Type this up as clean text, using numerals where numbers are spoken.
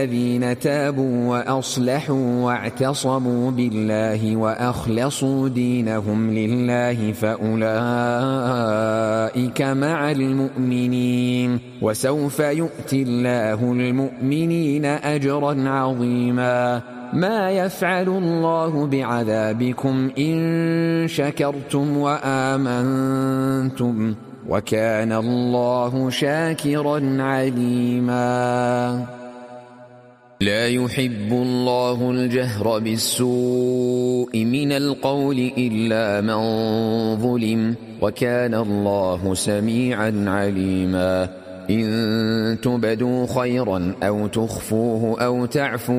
الذين تابوا وأصلحوا واعتصموا بالله وأخلصوا دينهم لله فأولئك مع المؤمنين وسوف يؤتي الله المؤمنين أجرا عظيما ما يفعل الله بعذابكم إن شكرتم وآمنتم وكان الله شاكرا عليما لا يحب الله الجهر بالسوء من القول إلا من ظلم وكان الله سميعا عليما إن تبدوا خيرا أو تخفوه أو تعفوا